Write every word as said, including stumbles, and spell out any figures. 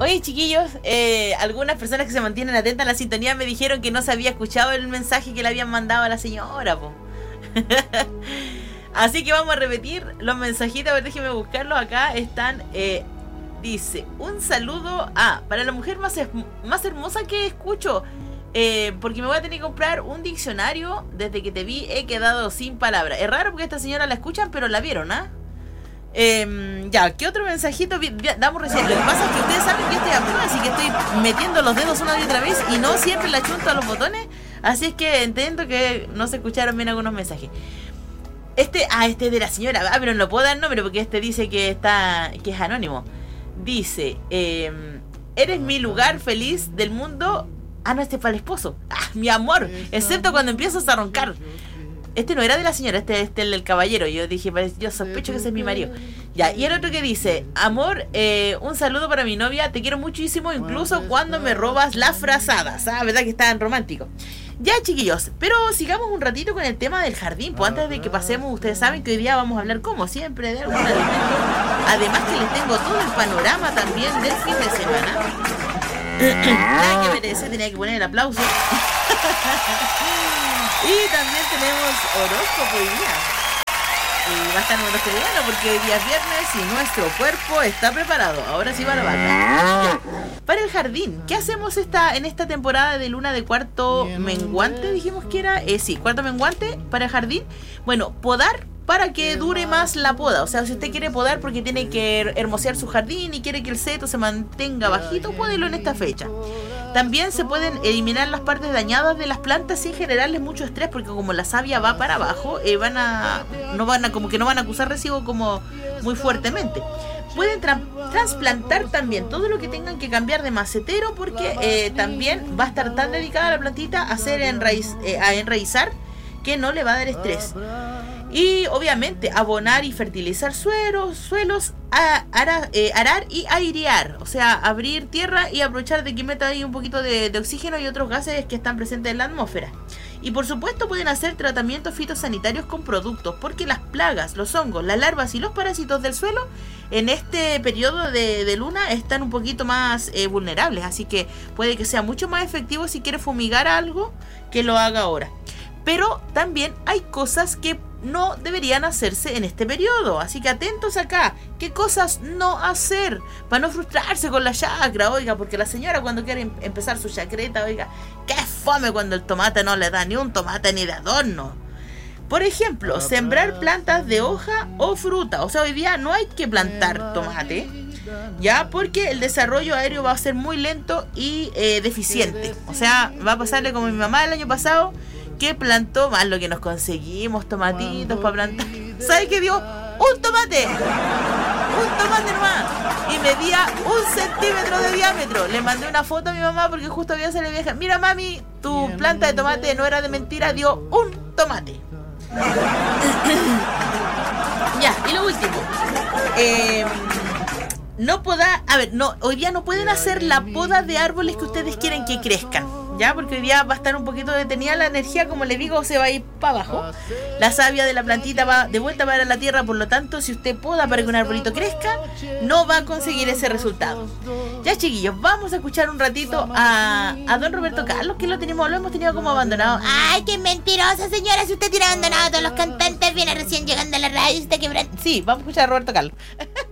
Oye, chiquillos, eh, algunas personas que se mantienen atentas a la sintonía me dijeron que no se había escuchado el mensaje que le habían mandado a la señora, po. Así que vamos a repetir los mensajitos. A ver, déjenme buscarlos. Acá están. eh, Dice, un saludo a para la mujer más, más hermosa que escucho, eh, porque me voy a tener que comprar un diccionario. Desde que te vi he quedado sin palabras. Es raro porque esta señora la escuchan, pero la vieron, ¿ah? ¿eh? Ya, ¿qué otro mensajito damos recién? Lo que pasa es que ustedes saben que yo estoy a prueba, así que estoy metiendo los dedos una y otra vez y no siempre la chunto a los botones. Así es que entiendo que no se escucharon bien algunos mensajes. Este, ah, este es de la señora. Ah, pero no puedo dar nombre porque este dice que está, que es anónimo. Dice, eh, eres mi lugar feliz del mundo. Ah, no, este es para el esposo. Ah, mi amor, excepto cuando empiezas a roncar. Este no era de la señora, este, este es el del caballero. Yo dije, yo sospecho que ese es mi marido. Ya, y el otro que dice, amor, eh, un saludo para mi novia, te quiero muchísimo, incluso cuando me robas las frazadas. Ah, verdad que estaban románticos. Ya, chiquillos, pero sigamos un ratito con el tema del jardín. Pues antes de que pasemos, ustedes saben que hoy día vamos a hablar, como siempre, de algún alimento. Además que les tengo todo el panorama también del fin de semana. Nada que merece, tenía que poner el aplauso. Y también tenemos horóscopo hoy día. Y va a estar un horóscopo bueno porque hoy día es viernes y nuestro cuerpo está preparado. Ahora sí va la vaca. Para el jardín, ¿qué hacemos esta en esta temporada de luna de cuarto menguante? Dijimos que era, eh, sí, cuarto menguante para el jardín. Bueno, podar para que dure más la poda. O sea, si usted quiere podar porque tiene que hermosear su jardín y quiere que el seto se mantenga bajito, pódelo en esta fecha. También se pueden eliminar las partes dañadas de las plantas sin generarles mucho estrés, porque como la savia va para abajo, eh, van a no van a como que no van a acusar residuo como muy fuertemente. Pueden tra- trasplantar también todo lo que tengan que cambiar de macetero, porque eh, también va a estar tan dedicada a la plantita a hacer enraiz, eh, a enraizar, que no le va a dar estrés. Y obviamente abonar y fertilizar suelos, suelos, a, ara, eh, arar y airear. O sea, abrir tierra y aprovechar de que meta ahí un poquito de, de oxígeno y otros gases que están presentes en la atmósfera. Y por supuesto pueden hacer tratamientos fitosanitarios con productos, porque las plagas, los hongos, las larvas y los parásitos del suelo en este periodo de, de luna están un poquito más eh, vulnerables. Así que puede que sea mucho más efectivo si quiere fumigar algo, que lo haga ahora. Pero también hay cosas que no deberían hacerse en este periodo, así que atentos acá. ¿Qué cosas no hacer? Para no frustrarse con la chacra, oiga, porque la señora cuando quiere em- empezar su chacreta, oiga, qué fome cuando el tomate no le da ni un tomate ni de adorno. Por ejemplo, sembrar plantas de hoja o fruta. O sea, hoy día no hay que plantar tomate, ya, porque el desarrollo aéreo va a ser muy lento y eh, deficiente. O sea, va a pasarle como mi mamá el año pasado, que plantó más lo que nos conseguimos, tomatitos para plantar. ¿Sabes qué dio? ¡Un tomate! ¡Un tomate nomás! Y medía un centímetro de diámetro. Le mandé una foto a mi mamá porque justo había salido vieja. Mira, mami, tu planta de tomate no era de mentira, dio un tomate. Ya, y lo último. Eh... No poda, a ver, no, hoy día no pueden hacer la poda de árboles que ustedes quieren que crezcan, ya, porque hoy día va a estar un poquito detenida la energía, como les digo, se va a ir para abajo. La savia de la plantita va de vuelta para la tierra, por lo tanto, si usted poda para que un arbolito crezca, no va a conseguir ese resultado. Ya, chiquillos, vamos a escuchar un ratito a, a don Roberto Carlos, que lo tenemos, lo hemos tenido como abandonado. Ay, qué mentirosa, señora, si usted tiene abandonado a todos los cantantes, viene recién llegando a la radio y está quebrando. Sí, vamos a escuchar a Roberto Carlos.